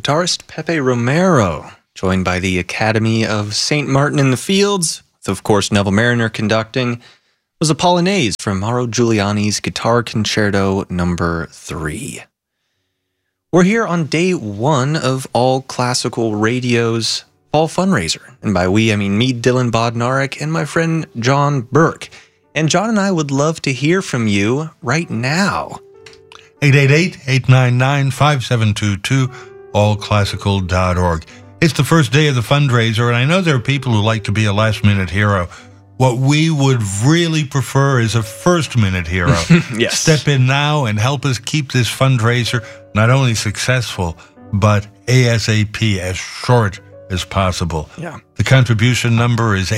guitarist Pepe Romero, joined by the Academy of St. Martin in the Fields, with of course Neville Mariner conducting, was a Polonaise from Mauro Giuliani's Guitar Concerto No. 3. We're here on day one of All Classical Radio's Fall Fundraiser, and by we I mean me, Dylan Bodnarik, and my friend John Burke. And John and I would love to hear from you right now. 888-899-5722, allclassical.org. It's the first day of the fundraiser, and I know there are people who like to be a last-minute hero. What we would really prefer is a first-minute hero. Yes. Step in now and help us keep this fundraiser not only successful, but ASAP, as short as possible. Yeah. The contribution number is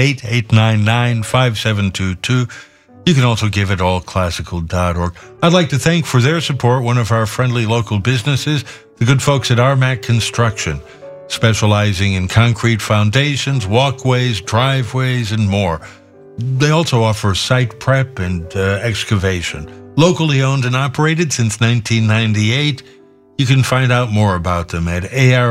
888-899-5722. You can also give at allclassical.org. I'd like to thank for their support one of our friendly local businesses, the good folks at Armac Construction, specializing in concrete foundations, walkways, driveways, and more. They also offer site prep and excavation. Locally owned and operated since 1998. You can find out more about them at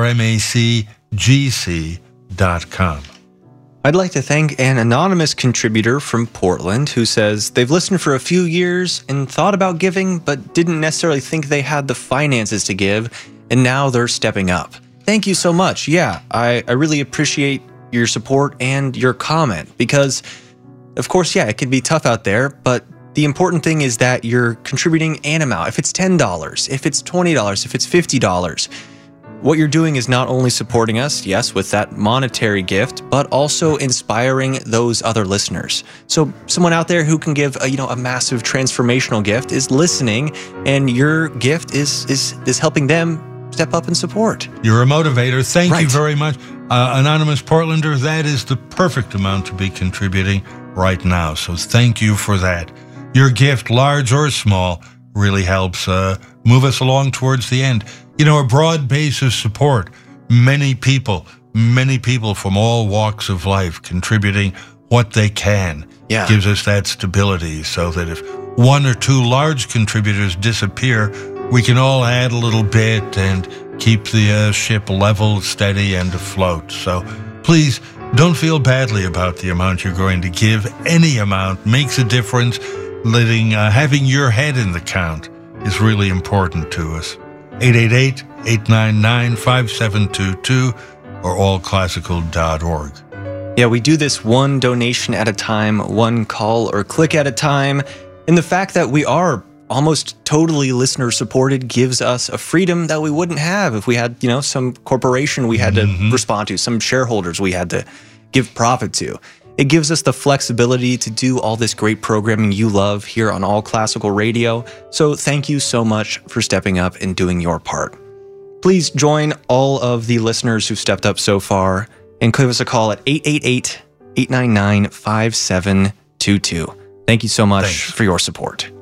armacgc.com. I'd like to thank an anonymous contributor from Portland who says they've listened for a few years and thought about giving, but didn't necessarily think they had the finances to give, and now they're stepping up. Thank you so much. Yeah, I really appreciate your support and your comment because, of course, yeah, it can be tough out there, but the important thing is that you're contributing an amount. If it's $10, if it's $20, if it's $50, what you're doing is not only supporting us, yes, with that monetary gift, but also inspiring those other listeners. So someone out there who can give a massive transformational gift is listening, and your gift is helping them step up and support. You're a motivator. Thank Right. you very much. Anonymous Portlander, that is the perfect amount to be contributing right now. So thank you for that. Your gift, large or small, really helps move us along towards the end. You know, a broad base of support, many people from all walks of life contributing what they can, gives us that stability so that if one or two large contributors disappear, we can all add a little bit and keep the ship level, steady, and afloat. So please don't feel badly about the amount you're going to give. Any amount makes a difference. Having your head in the count is really important to us. 888-899-5722 or allclassical.org. Yeah, we do this one donation at a time, one call or click at a time. And the fact that we are almost totally listener supported gives us a freedom that we wouldn't have if we had, some corporation we had to respond to, some shareholders we had to give profit to. It gives us the flexibility to do all this great programming you love here on All Classical Radio. So thank you so much for stepping up and doing your part. Please join all of the listeners who've stepped up so far and give us a call at 888-899-5722. Thank you so much for your support.